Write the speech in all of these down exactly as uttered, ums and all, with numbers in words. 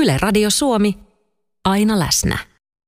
Yle Radio Suomi, aina läsnä.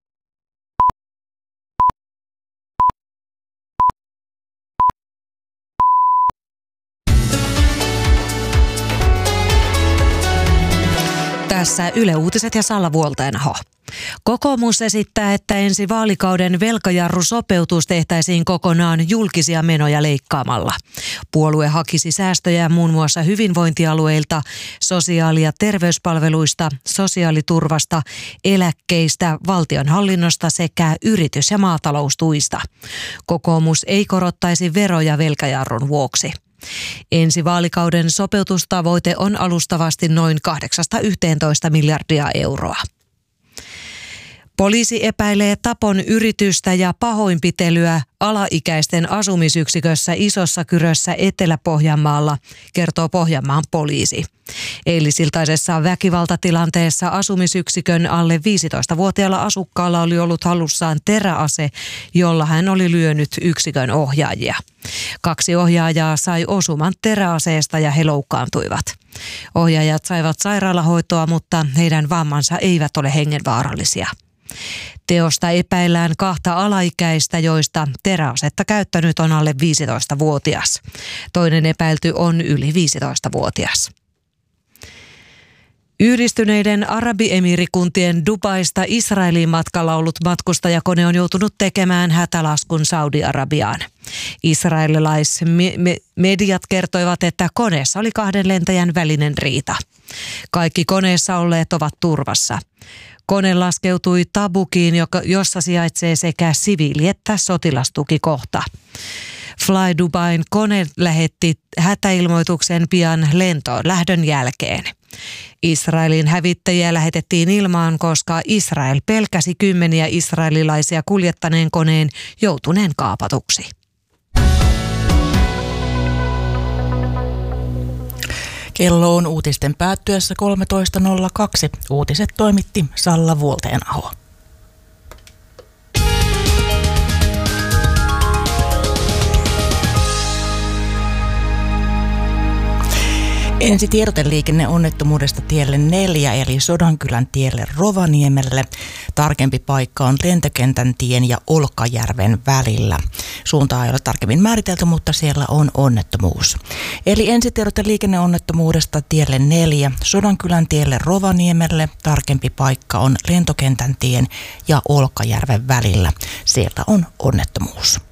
Tässä Yle Uutiset ja Salla Vuolteenaho. Kokoomus esittää, että ensi vaalikauden velkajarrusopeutus tehtäisiin kokonaan julkisia menoja leikkaamalla. Puolue hakisi säästöjä muun muassa hyvinvointialueilta, sosiaali- ja terveyspalveluista, sosiaaliturvasta, eläkkeistä, valtionhallinnosta sekä yritys- ja maataloustuista. Kokoomus ei korottaisi veroja velkajarrun vuoksi. Ensi vaalikauden sopeutustavoite on alustavasti noin kahdeksasta yhteentoista miljardia euroa. Poliisi epäilee tapon yritystä ja pahoinpitelyä alaikäisten asumisyksikössä Isossa Kyrössä Etelä-Pohjanmaalla, kertoo Pohjanmaan poliisi. Eilisiltaisessa väkivaltatilanteessa asumisyksikön alle viisitoistavuotiaalla asukkaalla oli ollut hallussaan teräase, jolla hän oli lyönyt yksikön ohjaajia. Kaksi ohjaajaa sai osuman teräaseesta ja he loukkaantuivat. Ohjaajat saivat sairaalahoitoa, mutta heidän vammansa eivät ole hengenvaarallisia. Teosta epäillään kahta alaikäistä, joista teräasetta käyttänyt on alle viisitoistavuotias. Toinen epäilty on yli viisitoistavuotias. Yhdistyneiden Arabiemiirikuntien Dubaista Israeliin matkalla ollut matkustajakone on joutunut tekemään hätälaskun Saudi-Arabiaan. Israelilaismediat kertoivat, että koneessa oli kahden lentäjän välinen riita. Kaikki koneessa olleet ovat turvassa. Kone laskeutui Tabukiin, jossa sijaitsee sekä siviili- että sotilastukikohta. Fly Dubain kone lähetti hätäilmoituksen pian lentoon lähdön jälkeen. Israelin hävittäjiä lähetettiin ilmaan, koska Israel pelkäsi kymmeniä israelilaisia kuljettaneen koneen joutuneen kaapatuksi. Kello on uutisten päättyessä kolmetoista nolla kaksi. Uutiset toimitti Salla Vuolteenaho. Ensi tiedoteliikenneonnettomuudesta tielle neljä eli Sodankylän tielle Rovaniemelle. Tarkempi paikka on Lentokentän tien ja Olkkajärven välillä. Suuntaa ei ole tarkemmin määritelty, mutta siellä on onnettomuus. Eli ensi tiedoteliikenneonnettomuudesta tielle neljä Sodankylän tielle Rovaniemelle. Tarkempi paikka on Lentokentän tien ja Olkkajärven välillä. Siellä on onnettomuus.